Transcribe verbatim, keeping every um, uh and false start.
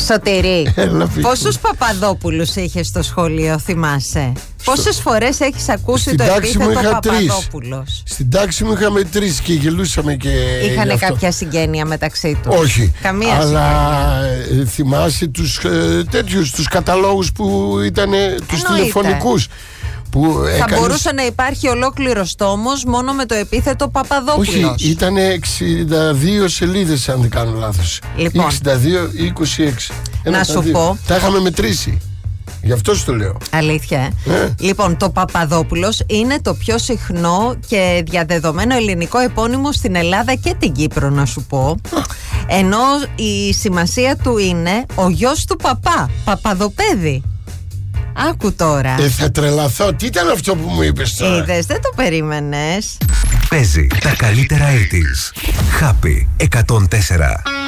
Σωτηρή, Έλα, πόσους Παπαδόπουλους είχες στο σχολείο, θυμάσαι? Στο... Πόσες φορές έχεις ακούσει στην το επίθετο Παπαδόπουλος? Στην τάξη μου είχαμε τρεις και γελούσαμε και. Είχανε κάποια συγγένεια μεταξύ τους? Όχι. Καμία αλλά συγγένεια. Θυμάσαι τους ε, τέτοιους, τους καταλόγους που ήταν, τους τηλεφωνικούς. Που θα έκανες... μπορούσε να υπάρχει ολόκληρος τόμος μόνο με το επίθετο Παπαδόπουλος. Όχι, ήταν εξήντα δύο σελίδες αν δεν κάνω λάθος. Λοιπόν, εξήντα δύο ή είκοσι έξι. Ένα να σου δύο. πω. Τα είχαμε μετρήσει. Γι' αυτό σου το λέω. Αλήθεια. Ε? Λοιπόν, το Παπαδόπουλος είναι το πιο συχνό και διαδεδομένο ελληνικό επώνυμο στην Ελλάδα και την Κύπρο, να σου πω. Ενώ η σημασία του είναι ο γιος του παπά, Παπαδοπέδη. Άκου τώρα. Ε, θα τρελαθώ. Τι ήταν αυτό που μου είπες τώρα? Είδες, δεν το περίμενες. Παίζει τα καλύτερα ογδόντα. Happy εκατόν τέσσερα.